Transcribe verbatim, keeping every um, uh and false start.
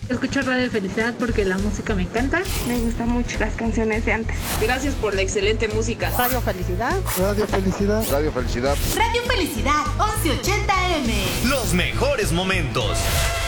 Escucho Radio Felicidad porque la música me encanta. Me gustan mucho las canciones de antes. Gracias por la excelente música. Radio Felicidad. Radio Felicidad. Radio Felicidad. Radio Felicidad once ochenta eme. Los mejores momentos.